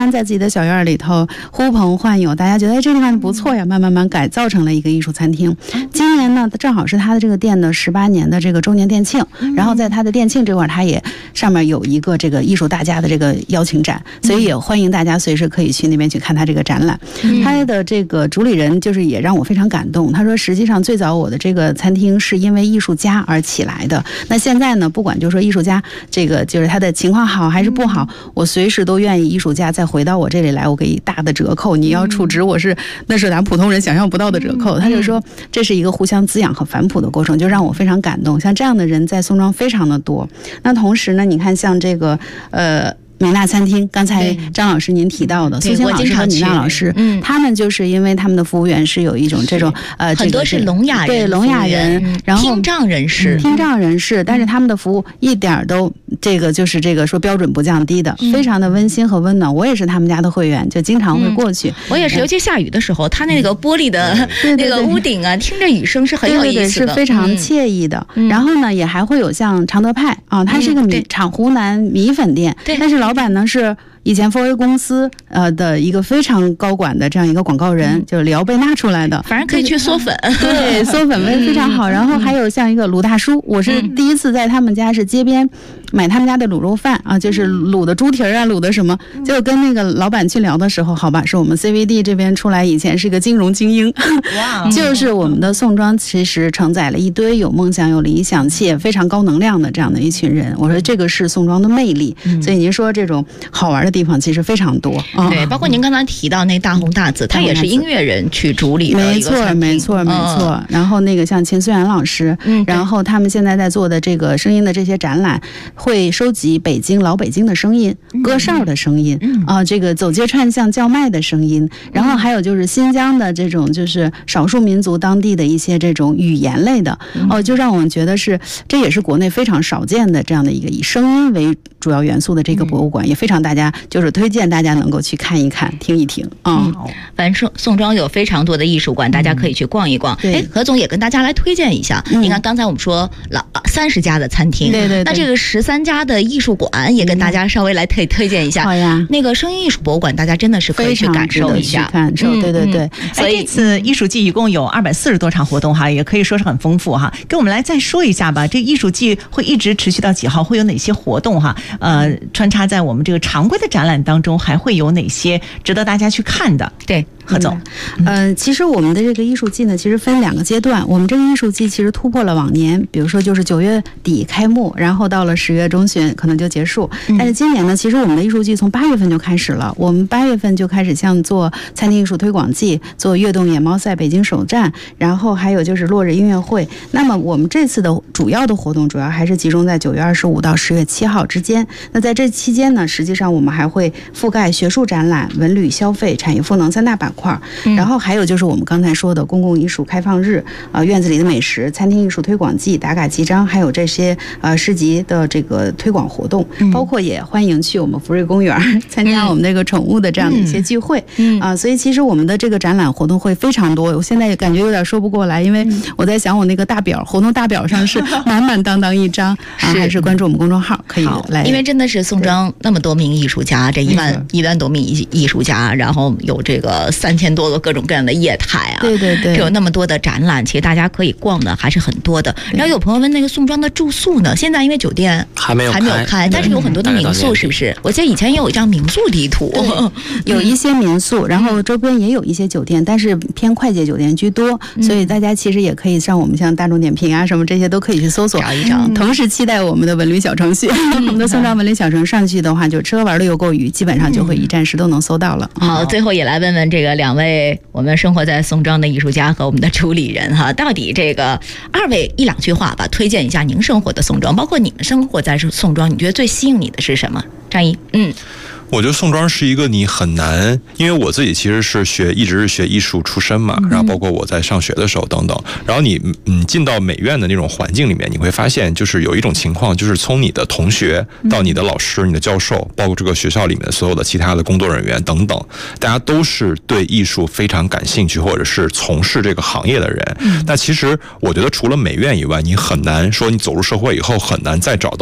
在自己的小院里头呼朋唤友，大家觉得这地方不错呀，慢慢改造成了一个艺术餐厅。今年呢，正好是他的这个店的18年的这个周年店庆，然后在他的店庆这块，他也上面有一个这个艺术大家的这个邀请展，所以也欢迎大家随时可以去那边去看他这个展览。他的这个主理人就是也让我非常感动，他说实际上最早我的这个餐厅是因为艺术家而起来的，那现在呢，不管就是说艺术家这个就是他的情况好还是不好，我随时都愿意艺术家再回到我这里来，我给大的折扣，你要储值那是咱普通人想象不到的折扣。他就说这是一个互相滋养和反哺的过程，就让我非常感动。像这样的人在宋庄非常的多。那同时呢，你看像这个米娜餐厅，刚才张老师您提到的苏青老师和米娜老师，他们就是因为他们的服务员是有一种这种很多是聋哑人， 对聋哑人，然后听障人士， 但是他们的服务一点都就是说标准不降低的，非常的温馨和温暖。我也是他们家的会员，就经常会过去。 我也是，尤其下雨的时候，他那个玻璃的那个屋顶啊，听着雨声是很有意思的， 是非常惬意的。然后呢，也还会有像常德派啊，它是一个湖南米粉店，但是老板呢是以前4A公司的一个非常高管的这样一个广告人，就是里奥贝纳出来的， 反正可以去嗦粉， 对，嗦粉味非常好。然后还有像一个鲁大叔，我是第一次在他们家是街边买他们家的卤肉饭啊，就是卤的猪蹄啊，卤的什么，就跟那个老板去聊的时候，好吧，是我们 CVD 这边出来以前是个金融精英，就是我们的宋庄其实承载了一堆有梦想、有理想且非常高能量的这样的一群人。我说这个是宋庄的魅力，所以您说这种好玩的地方其实非常多。 对，包括您刚才提到那大红大紫，他也是音乐人去主理的一个餐厅， 没错。然后那个像秦思源老师，然后他们现在在做的这个声音的这些展览，会收集老北京的声音，歌哨的声音这个走街串巷叫卖的声音，然后还有就是新疆的这种就是少数民族当地的一些这种语言类的就让我们觉得这也是国内非常少见的这样的一个以声音为主要元素的这个博物馆，也非常就是推荐大家能够去看一看、听一听反正宋庄有非常多的艺术馆，大家可以去逛一逛。何总也跟大家来推荐一下。你看刚才我们说了30家的餐厅，对，那这个13家的艺术馆也跟大家稍微来推荐一下。 好呀， 那个声音艺术博物馆大家真的是可以去感受一下， 对。 所以这次艺术季一共有240多场活动哈，也可以说是很丰富哈。跟我们来再说一下吧，这艺术季会一直持续到几号？会有哪些活动哈？穿插在我们这个常规的展览当中，还会有哪些值得大家去看的？对，何总。 其实我们的这个艺术季呢，其实分2个阶段。我们这个艺术季其实突破了往年，比如说就是9月底开幕，然后到了10月中旬可能就结束。但是今年呢，其实我们的艺术季从8月份就开始了。我们8月份就开始像做餐厅艺术推广季，做跃动野猫赛北京首站，然后还有就是落日音乐会。那么我们这次的主要的活动主要还是集中在9月25到10月7号之间。那在这期间呢，实际上我们还会覆盖学术展览、文旅消费、产业赋能3大板块，然后还有就是我们刚才说的公共艺术开放日院子里的美食、餐厅艺术推广季、打卡集章，还有这些市集的这个推广活动，包括也欢迎去我们福瑞公园参加我们那个宠物的这样的一些聚会所以其实我们的这个展览活动会非常多。我现在也感觉有点说不过来，因为我在想我那个活动大表上是满满当当一张还是关注我们公众号可以来， 因为真的是宋庄那么多名艺术家，这1万多名艺术家，然后有这个3000多个各种各样的业态对， 有那么多的展览，其实大家可以逛的还是很多的。然后有朋友问那个宋庄的住宿呢，现在因为酒店还没有开，但是有很多的民宿，是不是？我记得以前也有一张民宿地图， 有一些民宿，然后周边也有一些酒店，但是偏快捷酒店居多，所以大家其实也可以上我们像大众点评什么这些都可以去搜索找一找。 同时期待我们的文旅小程序，我们的宋庄文旅小程上去的话，就吃喝玩乐游购娱，基本上就会一站式都能搜到了。 好，最后也来问问这个2位我们生活在宋庄的艺术家和我们的主理人哈，到底这个2位1-2句话吧，推荐一下您生活的宋庄，包括你们生活在宋庄，你觉得最吸引你的是什么？张一。 我觉得宋庄是一个你很难，因为我自己其实是一直是学艺术出身嘛，然后包括我在上学的时候等等，然后你进到美院的那种环境里面，你会发现就是有一种情况，就是从你的同学到你的老师、你的教授，包括这个学校里面所有的其他的工作人员等等，大家都是对艺术非常感兴趣，或者是从事这个行业的人。那其实我觉得除了美院以外，你很难说你走入社会以后很难再找到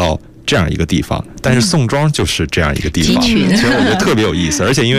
这样一个地方，但是宋庄就是这样一个地方， 集群其实我觉得特别有意思，而且因为